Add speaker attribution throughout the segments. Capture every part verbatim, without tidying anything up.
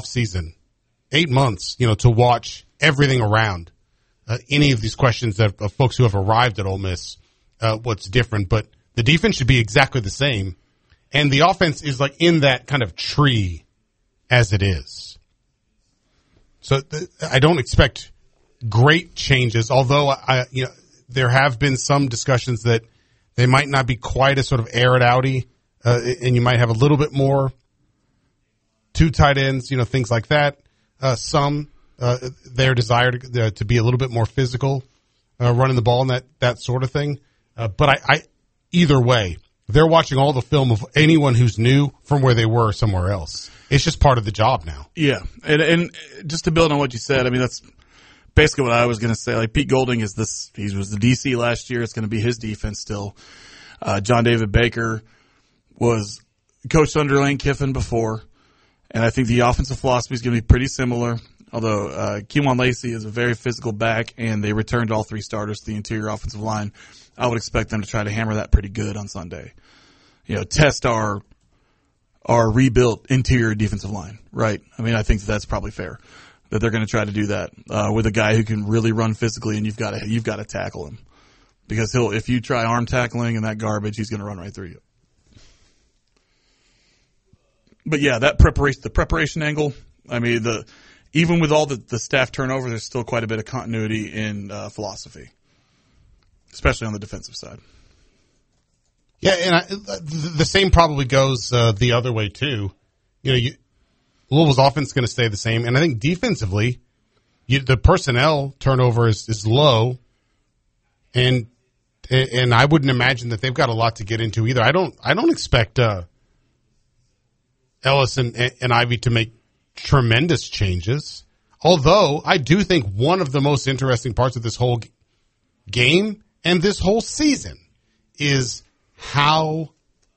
Speaker 1: season, eight months, you know, to watch everything around uh, any of these questions that of folks who have arrived at Ole Miss, uh, what's different. But the defense should be exactly the same. And the offense is like in that kind of tree as it is. So th- I don't expect great changes, although I, you know, there have been some discussions that they might not be quite as sort of air it outy, uh, and you might have a little bit more two tight ends, you know, things like that. Uh, some, uh, their desire to, uh, to be a little bit more physical, uh, running the ball and that, that sort of thing. Uh, but I, I, either way, they're watching all the film of anyone who's new from where they were somewhere else. It's just part of the job now.
Speaker 2: Yeah. And, and just to build on what you said, I mean, that's basically what I was going to say. Like, Pete Golding is this, he was the D C last year. It's going to be his defense still. Uh, John David Baker was coached under Lane Kiffin before. And I think the offensive philosophy is going to be pretty similar. Although, uh, Kewan Lacey is a very physical back and they returned all three starters to the interior offensive line. I would expect them to try to hammer that pretty good on Sunday. You know, test our, our rebuilt interior defensive line, right? I mean, I think that that's probably fair that they're going to try to do that, uh, with a guy who can really run physically and you've got to, you've got to tackle him because he'll, if you try arm tackling and that garbage, he's going to run right through you. But yeah, that preparation, the preparation angle, I mean, the, even with all the, the staff turnover, there's still quite a bit of continuity in uh, philosophy, especially on the defensive side.
Speaker 1: Yeah, and I, the same probably goes uh, the other way too. You know, you, Louisville's offense is going to stay the same, and I think defensively, you, the personnel turnover is, is low, and and I wouldn't imagine that they've got a lot to get into either. I don't I don't expect uh, Ellis and, and Ivy to make tremendous changes. Although I do think one of the most interesting parts of this whole game and this whole season is how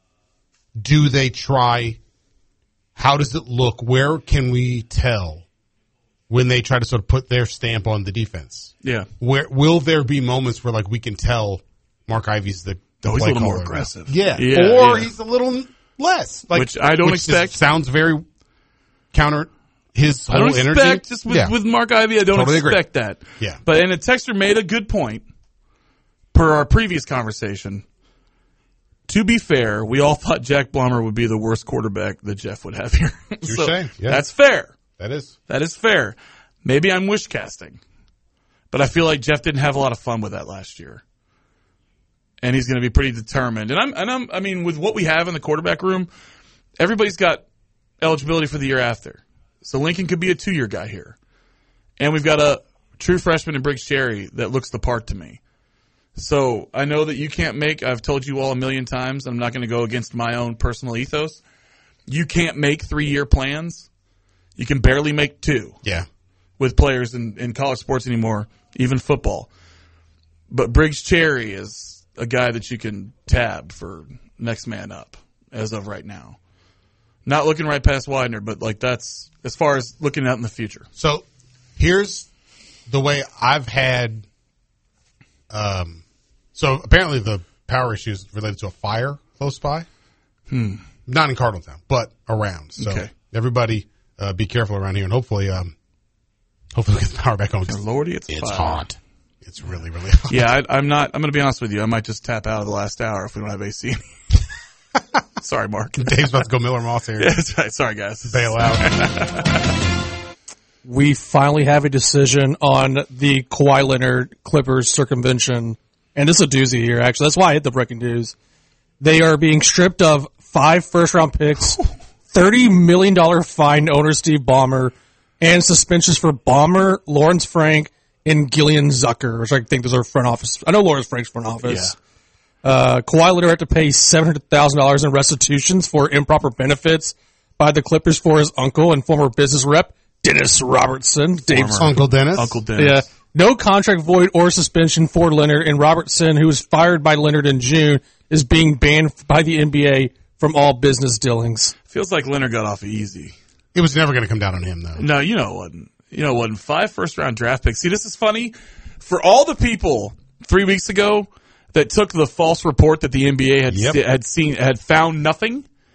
Speaker 1: do they try, how does it look, where can we tell when they try to sort of put their stamp on the defense?
Speaker 2: Yeah.
Speaker 1: Where will there be moments where like we can tell Mark Ivy's the, the
Speaker 2: oh, he's
Speaker 1: play
Speaker 2: a little more
Speaker 1: caller
Speaker 2: aggressive.
Speaker 1: Yeah.
Speaker 2: yeah
Speaker 1: or
Speaker 2: yeah.
Speaker 1: he's a little less. Like,
Speaker 2: which I don't
Speaker 1: which
Speaker 2: expect.
Speaker 1: Sounds very counter his whole
Speaker 2: I don't
Speaker 1: energy.
Speaker 2: expect, just with,
Speaker 1: yeah.
Speaker 2: with Mark Ivy, I don't
Speaker 1: Totally
Speaker 2: expect
Speaker 1: agree.
Speaker 2: that.
Speaker 1: Yeah.
Speaker 2: But, and a texter made a good point per our previous conversation. To be fair, we all thought Jack Blummer would be the worst quarterback that Jeff would have here. so
Speaker 1: yeah.
Speaker 2: That's fair.
Speaker 1: That is.
Speaker 2: That is fair. Maybe I'm wish casting. But I feel like Jeff didn't have a lot of fun with that last year. And he's going to be pretty determined. And I'm, and I'm, I mean, with what we have in the quarterback room, everybody's got eligibility for the year after. So Lincoln could be a two-year guy here. And we've got a true freshman in Briggs Cherry that looks the part to me. So I know that you can't make, I've told you all a million times, I'm not going to go against my own personal ethos. You can't make three-year plans. You can barely make two.
Speaker 1: Yeah.
Speaker 2: With players in, in college sports anymore, even football. But Briggs Cherry is a guy that you can tab for next man up as of right now. Not looking right past Widener, but like that's as far as looking out in the future.
Speaker 1: So here's the way I've had. Um, so apparently the power issue is related to a fire close by.
Speaker 2: Hmm.
Speaker 1: Not in Cardinaltown, but around. So
Speaker 2: okay.
Speaker 1: everybody uh, be careful around here, and hopefully, um, hopefully we get the power back on.
Speaker 2: Lordy, it's,
Speaker 1: it's
Speaker 2: fire.
Speaker 1: hot. It's really, really hot.
Speaker 2: Yeah, I, I'm not. I'm going to be honest with you. I might just tap out of the last hour if we don't have A C. Sorry, Mark.
Speaker 1: Dave's about to go Miller Moss here.
Speaker 2: Yeah, that's right. Sorry, guys.
Speaker 1: Bail out.
Speaker 3: We finally have a decision on the Kawhi Leonard Clippers circumvention. And this is a doozy here, actually. That's why I hit the breaking news. They are being stripped of five first-round picks, thirty million dollars fine to owner Steve Ballmer, and suspensions for Ballmer, Lawrence Frank, and Gillian Zucker, which I think those are front office. I know Lawrence Frank's front office.
Speaker 2: Yeah.
Speaker 3: Uh, Kawhi Leonard had to pay seven hundred thousand dollars in restitutions for improper benefits by the Clippers for his uncle and former business rep, Dennis Robertson. Dave's
Speaker 1: Uncle Dennis.
Speaker 2: Uncle Dennis.
Speaker 3: Yeah. No contract void or suspension for Leonard, and Robertson, who was fired by Leonard in June, is being banned by the N B A from all business dealings.
Speaker 2: Feels like Leonard got off easy.
Speaker 1: It was never going to come down on him, though.
Speaker 2: No, you know it wasn't. You know it wasn't. Five first-round draft picks. See, this is funny. For all the people three weeks ago that took the false report that the N B A had
Speaker 1: Yep.
Speaker 2: had seen had found nothing,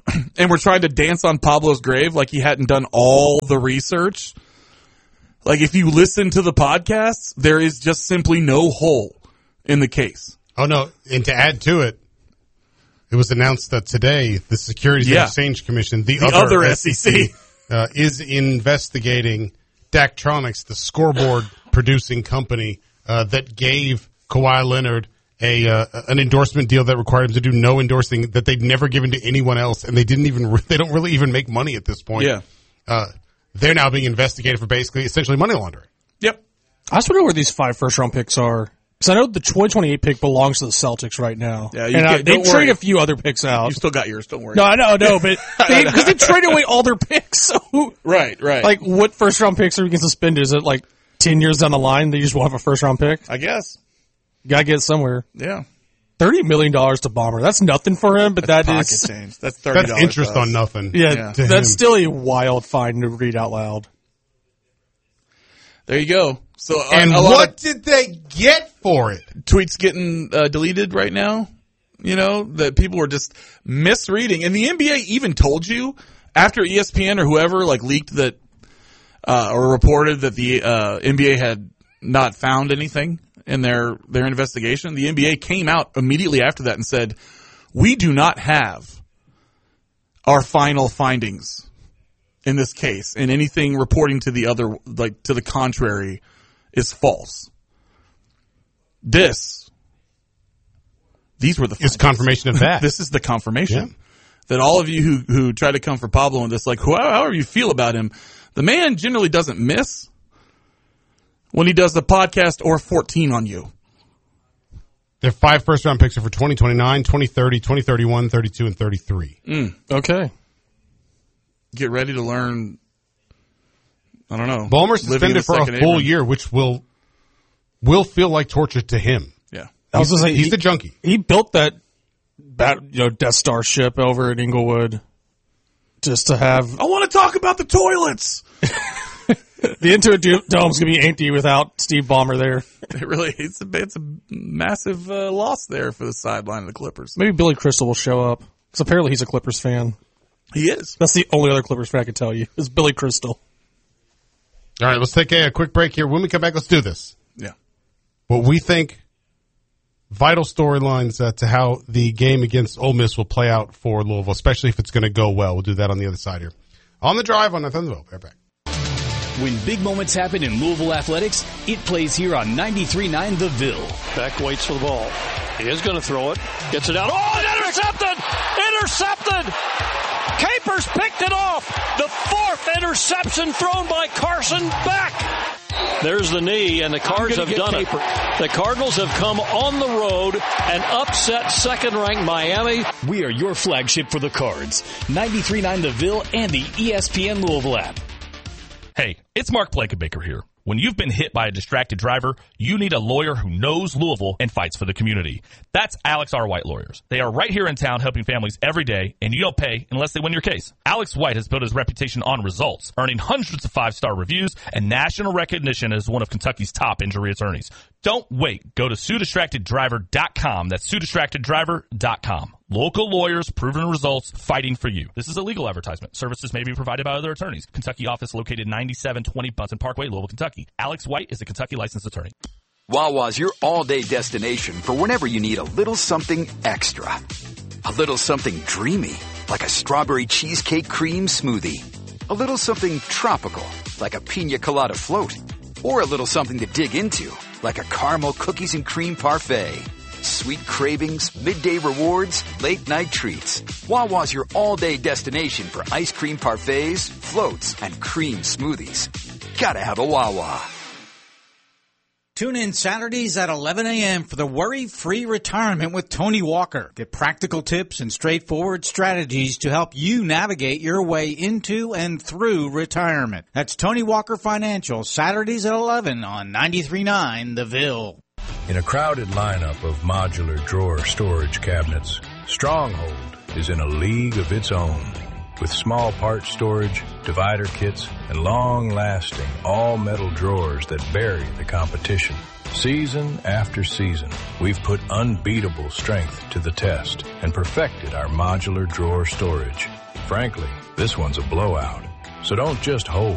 Speaker 2: and we're trying to dance on Pablo's grave like he hadn't done all the research. Like, if you listen to the podcasts, there is just simply no hole in the case.
Speaker 1: Oh, no. And to add to it, it was announced that today the Securities
Speaker 2: Yeah.
Speaker 1: and Exchange Commission, the,
Speaker 2: The
Speaker 1: other,
Speaker 2: other
Speaker 1: S E C,
Speaker 2: S E C.
Speaker 1: uh, is investigating Daktronics, the scoreboard producing company uh, that gave Kawhi Leonard a uh, an endorsement deal that required him to do no endorsing that they'd never given to anyone else, and they didn't even they don't really even make money at this point.
Speaker 2: Yeah.
Speaker 1: Uh, they're now being investigated for basically essentially money laundering.
Speaker 2: Yep.
Speaker 3: I just wonder where these five first round picks are. Because I know the twenty twenty-eight pick belongs to the Celtics right now.
Speaker 2: Yeah, you
Speaker 3: and uh,
Speaker 2: get-
Speaker 3: they
Speaker 2: don't
Speaker 3: trade
Speaker 2: worry.
Speaker 3: a few other picks out.
Speaker 2: You still got yours. Don't worry.
Speaker 3: No, I know, no, but because they, they traded away all their picks. So,
Speaker 2: Right, right.
Speaker 3: like, what first round picks are we getting suspended? Is it like ten years down the line that you just won't have a first round pick?
Speaker 2: I guess.
Speaker 3: You gotta get it somewhere.
Speaker 2: Yeah.
Speaker 3: Thirty million dollars to Bomber. That's nothing for him, but
Speaker 2: Pocket
Speaker 3: that is
Speaker 2: change. That's thirty dollars.
Speaker 1: That's interest on nothing.
Speaker 3: yeah,
Speaker 2: Yeah.
Speaker 1: To
Speaker 3: that's
Speaker 1: him.
Speaker 3: still a wild find to read out loud.
Speaker 2: There you go. So, uh,
Speaker 1: And
Speaker 2: a lot
Speaker 1: what
Speaker 2: of
Speaker 1: did they get for it?
Speaker 2: tweets getting uh, deleted right now, you know, that people were just misreading. And the N B A even told you after E S P N or whoever like leaked that uh, or reported that the uh, N B A had not found anything in their, their investigation. The N B A came out immediately after that and said, we do not have our final findings in this case, and anything reporting to the other, like to the contrary, is false. This, these were the
Speaker 1: It's
Speaker 2: findings.
Speaker 1: confirmation of that.
Speaker 2: This is the confirmation
Speaker 1: Yeah.
Speaker 2: that all of you who who try to come for Pablo and this, like, however you feel about him, the man generally doesn't miss when he does the podcast or fourteen on you.
Speaker 1: Their five first round picks are for twenty twenty-nine, twenty thirty, twenty thirty-one, thirty-two, and thirty-three.
Speaker 3: Okay.
Speaker 2: Get ready to learn. I don't know.
Speaker 1: Ballmer's
Speaker 2: living in
Speaker 1: suspended
Speaker 2: the
Speaker 1: for a
Speaker 2: second
Speaker 1: full
Speaker 2: apron.
Speaker 1: year, which will will feel like torture to him.
Speaker 2: Yeah.
Speaker 3: I was
Speaker 1: He's,
Speaker 3: gonna say
Speaker 1: he's
Speaker 3: he,
Speaker 1: the junkie.
Speaker 3: he built that, that you know Death Star ship over in Inglewood just to have
Speaker 2: I want to talk about the toilets.
Speaker 3: the Intuit Dome's gonna be empty without Steve Ballmer there.
Speaker 2: It really, it's a, it's a massive uh, loss there for the sideline of the Clippers.
Speaker 3: Maybe Billy Crystal will show up because apparently he's a Clippers fan.
Speaker 2: He is.
Speaker 3: That's the only other Clippers fan I can tell you is Billy Crystal.
Speaker 1: All right, let's take a, a quick break here. When we come back, let's do this.
Speaker 2: Yeah.
Speaker 1: What we think vital storylines uh, to how the game against Ole Miss will play out for Louisville, especially if it's going to go well. We'll do that on the other side here. On the drive on Thunderbolt. Right back.
Speaker 4: When big moments happen in Louisville athletics, it plays here on ninety-three point nine The Ville.
Speaker 5: Beck waits for the ball. He is going to throw it. Gets it out. Oh, and intercepted! Intercepted! Capers picked it off. The fourth interception thrown by Carson Beck. There's the knee, and the Cards have done it. The Cardinals have come on the road and upset second-ranked Miami.
Speaker 4: We are your flagship for the Cards. ninety-three point nine The Ville and the E S P N Louisville app.
Speaker 6: Hey, it's Mark Blankenbaker here. When you've been hit by a distracted driver, you need a lawyer who knows Louisville and fights for the community. That's Alex R. White Lawyers. They are right here in town helping families every day, and you don't pay unless they win your case. Alex White has built his reputation on results, earning hundreds of five-star reviews and national recognition as one of Kentucky's top injury attorneys. Don't wait. Go to sue distracted driver dot com. That's sue distracted driver dot com. Local lawyers, proven results, fighting for you. This is a legal advertisement. Services may be provided by other attorneys. Kentucky office located ninety-seven twenty Bunsen Parkway, Louisville, Kentucky. Alex White is a Kentucky licensed attorney.
Speaker 7: Wawa's your all-day destination for whenever you need a little something extra. A little something dreamy, like a strawberry cheesecake cream smoothie. A little something tropical, like a pina colada float. Or a little something to dig into, like a caramel cookies and cream parfait. Sweet cravings, midday rewards, late-night treats. Wawa's your all-day destination for ice cream parfaits, floats, and cream smoothies. Gotta have a Wawa.
Speaker 8: Tune in Saturdays at eleven a.m. for the Worry-Free Retirement with Tony Walker. Get practical tips and straightforward strategies to help you navigate your way into and through retirement. That's Tony Walker Financial, Saturdays at eleven on ninety-three point nine The Ville.
Speaker 9: In a crowded lineup of modular drawer storage cabinets, Stronghold is in a league of its own. With small part storage, divider kits, and long-lasting all-metal drawers that bury the competition. Season after season, we've put unbeatable strength to the test and perfected our modular drawer storage. Frankly, this one's a blowout. So don't just hold.